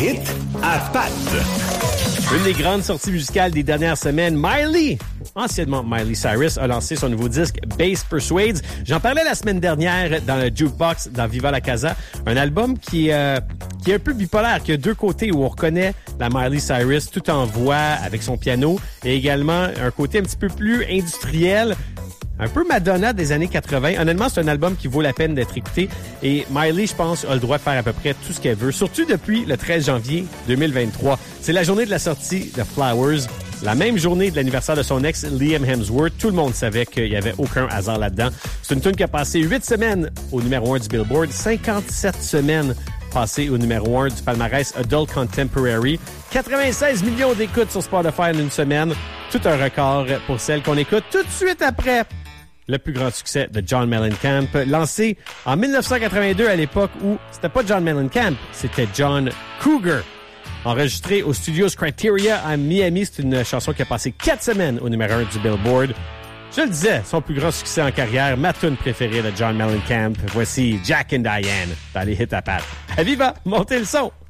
hits à Pat. Une des grandes sorties musicales des dernières semaines, Miley, anciennement Miley Cyrus, a lancé son nouveau disque Bass Persuades. J'en parlais la semaine dernière dans le Jukebox dans Viva la Casa, un album qui est un peu bipolaire, qui a deux côtés où on reconnaît la Miley Cyrus tout en voix avec son piano et également un côté un petit peu plus industriel. Un peu Madonna des années 80. Honnêtement, c'est un album qui vaut la peine d'être écouté. Et Miley, je pense, a le droit de faire à peu près tout ce qu'elle veut. Surtout depuis le 13 janvier 2023. C'est la journée de la sortie de Flowers. La même journée de l'anniversaire de son ex, Liam Hemsworth. Tout le monde savait qu'il n'y avait aucun hasard là-dedans. C'est une tune qui a passé 8 semaines au numéro 1 du Billboard. 57 semaines passées au numéro 1 du palmarès Adult Contemporary. 96 millions d'écoutes sur Spotify en une semaine. Tout un record pour celle qu'on écoute tout de suite après le plus grand succès de John Mellencamp, lancé en 1982 à l'époque où c'était pas John Mellencamp, c'était John Cougar. Enregistré au Studios Criteria à Miami, c'est une chanson qui a passé 4 semaines au numéro 1 du Billboard. Je le disais, son plus grand succès en carrière, ma tune préférée de John Mellencamp. Voici Jack and Diane dans les hits à Pat. À Viva, montez le son!